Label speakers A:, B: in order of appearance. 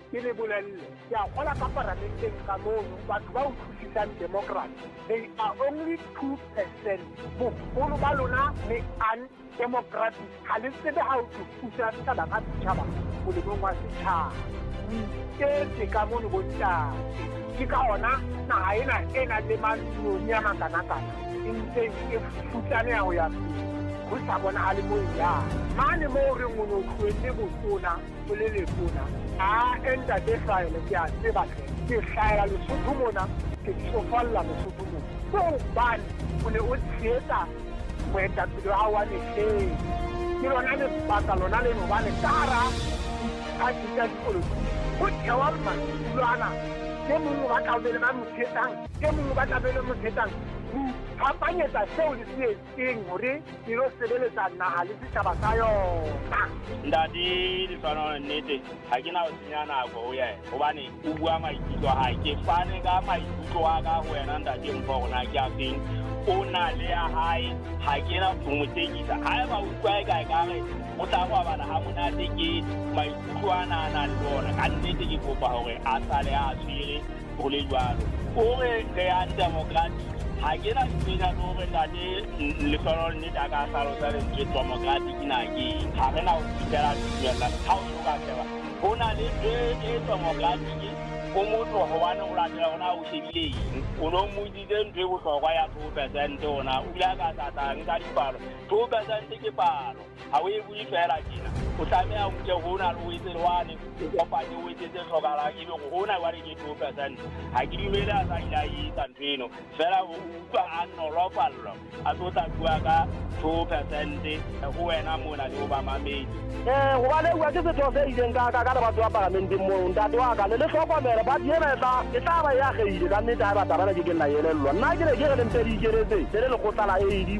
A: ke le bolelle ya gola ka parlamenteng ka mono batho ba utlwisisang democrat they are only 2%. Bogolo ba lona le undemocratic ga le tsebe ga o thusa setšhaba ka setšhaba molemong wa setšhaba ke ka mono bontate ke ka ona naga ena e na le manoni a makana-kana e ntse e futlane ya go ya go sa bonagale mo ya mane mo re ngono tlwele botona o le letona a entate faele ke a tseba ke hlaya Lesotho mona ke tsofalla Lesotho mona so bane o ne o tshetsa moetapele wa wa lehleng ke lona le baka lona le no bane tara a tsa dipolotiki o thewa mmatulwana ke mongwe ba tlabele ba mothetang ke mongwe ba tlabele mothetang phapanyetsa seo le se etseng hore e lo sebeletsa naha le setjhaba sa yona
B: ndadi di tshwana nnete ha ke na o senya nako ho yena hobane o bua maikutlo ha ke fane ka maikutlo wa ka ho yena ndadi mpo rona ke a feng o na le a hae ha ke na motekisa ha ba utlwa ka re o tla go bana ha monate ke maikutlo ana na lona ka nnete ke kopa hore a sale a tshwere go le jwalo o re re a democratic ha ke na tsena no re ndade le tsolo ne da ka salo sa le democratic na ke ha re na o tsela tsela ha o ka tseba bona le democratic o motho ho bana o latela ona o shebile o no mo dile ntwe go hlokwa ya 2% ona o ila ka tata nka dipalo 2% ke palo ha o e bui fela kina o tsamea o ke hona le o itselwane o kopanye o itsetse hlokala ke go hona wa le 2%. Ha ke dumele a sa ila yi tantweno fela o utlwa a nolofallo a tota bua ka 2% ho wena mona le o ba mamedi
C: go ba le wa ke se tose ileng ka batho ba parlamenteng mo ntate wa ka le hlokomela ba diela ke tla ba ya geile ka nnete ha ba tabana ke nna yelellwa nna ke re le mpedi keretse le le go tsala e